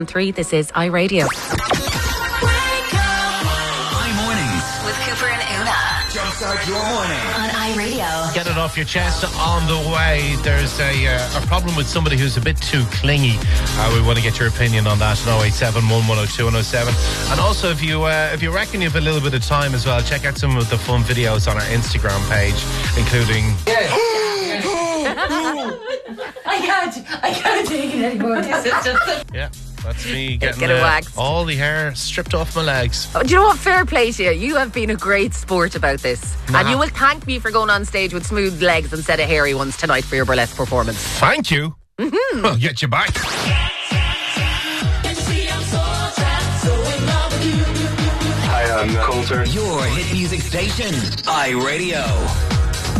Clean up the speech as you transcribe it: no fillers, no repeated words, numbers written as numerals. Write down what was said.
3, this is iRadio. iMornings with Cooper and Una. Jumpstart your morning on iRadio. Get it off your chest. On the way, there's a problem with somebody who's a bit too clingy. We want to get your opinion on that. 087 1102 107. And also, if you reckon you have a little bit of time as well, check out some of the fun videos on our Instagram page, including. I can't take it anymore. Yeah. That's me getting Get it waxed. all the hair stripped off my legs. Oh, do you know what? Fair play to you. You have been a great sport about this. And you will thank me for going on stage with smooth legs instead of hairy ones tonight for your burlesque performance. Thank you. I'll get you back. Hi, I'm Coulter. Your hit music station, iRadio.